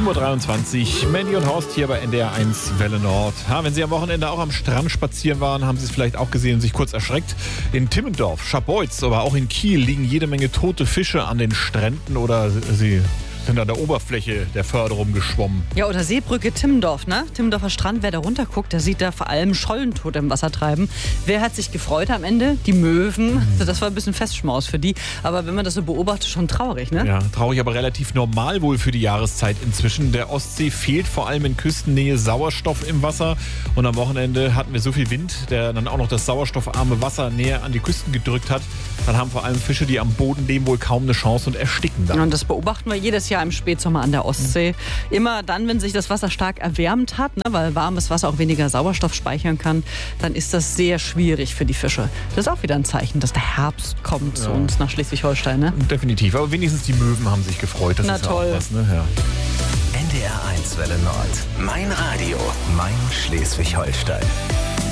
7.23 Uhr, Mandy und Horst hier bei NDR 1 Welle Nord. Wenn Sie am Wochenende auch am Strand spazieren waren, haben Sie es vielleicht auch gesehen und sich kurz erschreckt. In Timmendorf, Scharbeutz, aber auch in Kiel liegen jede Menge tote Fische an den Stränden oder sie sind an der Oberfläche der Förderung geschwommen. Ja, oder Seebrücke Timmendorf, ne? Timmendorfer Strand, wer da runterguckt, der sieht da vor allem Schollen tot im Wasser treiben. Wer hat sich gefreut am Ende? Die Möwen. Also das war ein bisschen Festschmaus für die. Aber wenn man das so beobachtet, schon traurig, ne? Ja, traurig, aber relativ normal wohl für die Jahreszeit inzwischen. Der Ostsee fehlt vor allem in Küstennähe Sauerstoff im Wasser. Und am Wochenende hatten wir so viel Wind, der dann auch noch das sauerstoffarme Wasser näher an die Küsten gedrückt hat. Dann haben vor allem Fische, die am Boden leben, wohl kaum eine Chance und ersticken dann. Und das beobachten wir jedes Jahr im Spätsommer an der Ostsee. Immer dann, wenn sich das Wasser stark erwärmt hat, ne, weil warmes Wasser auch weniger Sauerstoff speichern kann, dann ist das sehr schwierig für die Fische. Das ist auch wieder ein Zeichen, dass der Herbst kommt zu uns nach Schleswig-Holstein. Ne? Definitiv, aber wenigstens die Möwen haben sich gefreut. Das Na ist toll. Ja auch was, ne? Ja. NDR 1 Welle Nord. Mein Radio, mein Schleswig-Holstein.